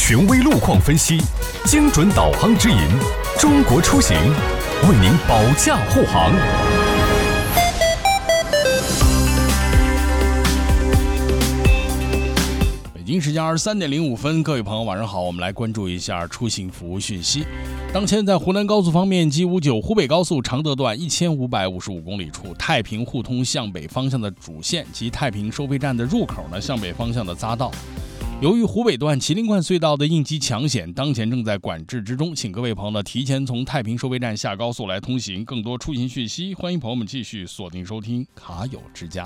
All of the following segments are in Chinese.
权威路况分析，精准导航指引，中国出行为您保驾护航。 北京时间23:05，各位朋友晚上好，我们来关注一下出行服务讯息。当前在湖南高速方面，G59湖北高速常德段1555公里处，太平互通向北方向的主线及太平收费站的入口呢，向北方向的匝道。由于湖北段麒麟灌隧道的应急抢险当前正在管制之中，请各位朋友呢提前从太平收费站下高速来通行。更多出行讯息，欢迎朋友们继续锁定收听卡友之家。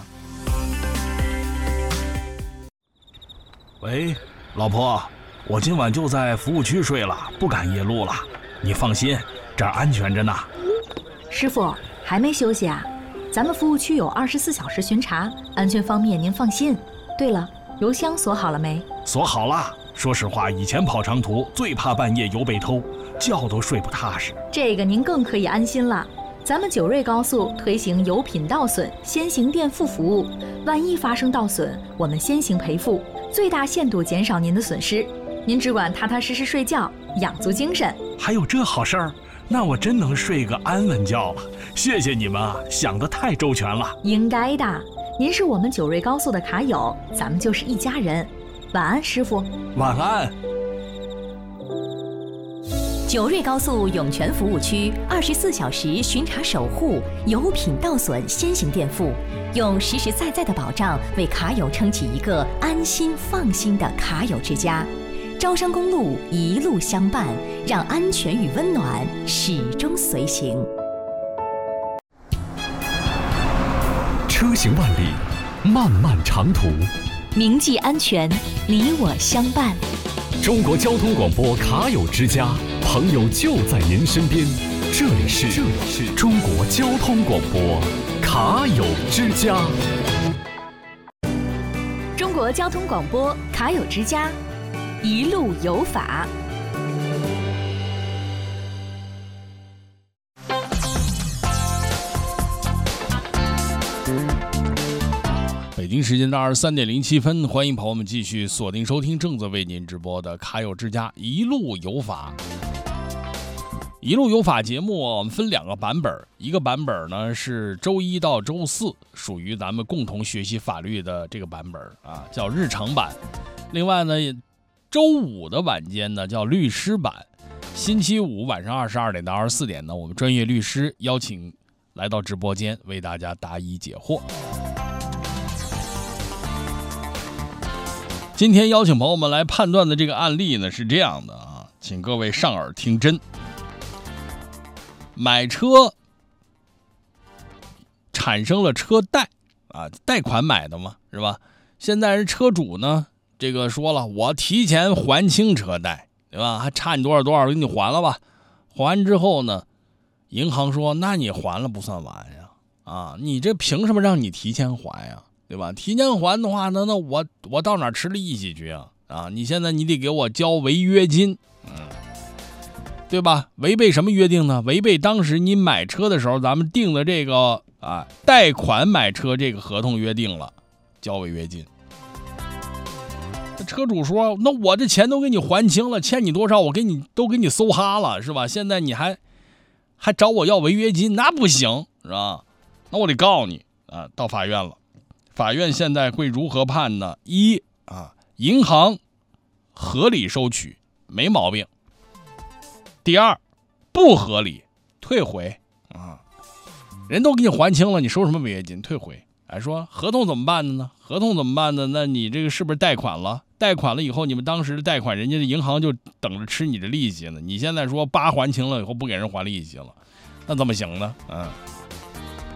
喂，老婆，我今晚就在服务区睡了，不赶夜路了。你放心，这儿安全着呢。 师傅，还没休息啊？咱们服务区有24小时巡查，安全方面您放心。对了，油箱锁好了没？ 锁好了。说实话，以前跑长途最怕半夜油被偷，觉都睡不踏实。 这个您更可以安心了。咱们九瑞高速推行油品倒损先行垫付服务，万一发生倒损，我们先行赔付，最大限度减少您的损失。您只管踏踏实实睡觉，养足精神。 还有这好事儿？那我真能睡个安稳觉了。谢谢你们啊，想得太周全了。 应该的，您是我们九瑞高速的卡友，咱们就是一家人。晚安，师傅。 晚安。 九瑞高速涌泉服务区24小时巡查守护，油品倒损先行垫付，用实实在在的保障为卡友撑起一个安心放心的卡友之家。招商公路一路相伴，让安全与温暖始终随行。 车行万里，漫漫长途， 铭记安全，你我相伴。 中国交通广播卡友之家，朋友就在您身边。这里是中国交通广播卡友之家。 中国交通广播卡友之家，一路有法。 北京时间的23:07，欢迎朋友们继续锁定收听正在为您直播的卡友之家一路有法。一路有法节目我们分2个版本，一个版本呢是周一到周四，属于咱们共同学习法律的这个版本啊，叫日常版。另外呢，周五的晚间呢叫律师版。星期五晚上22点到24点呢，我们专业律师邀请来到直播间为大家答疑解惑。今天邀请朋友们来判断的这个案例呢是这样的啊，请各位上耳听真。买车产生了车贷啊，贷款买的嘛，是吧？现在人车主呢，这个说了，我提前还清车贷，对吧？还差你多少多少，给你还了吧。还完之后呢，银行说，那你还了不算完呀，啊，你这凭什么让你提前还呀？对吧？提前还的话，那我到哪儿吃利息去啊？啊，你现在你得给我交违约金，对吧？违背什么约定呢？违背当时你买车的时候咱们定的这个啊贷款买车这个合同约定了，交违约金。车主说，那我这钱都给你还清了，欠你多少我都给你搜哈了，是吧？现在你还找我要违约金，那不行，是吧？那我得告你啊，到法院了。法院现在会如何判呢？一啊，银行合理收取，没毛病。第二，不合理，退回啊，人都给你还清了，你收什么违约金？退回。还说合同怎么办呢？合同怎么办呢？那你这个是不是贷款了？贷款了以后，你们当时的贷款，人家的银行就等着吃你的利息呢。你现在说8还清了以后不给人还利息了，那怎么行呢？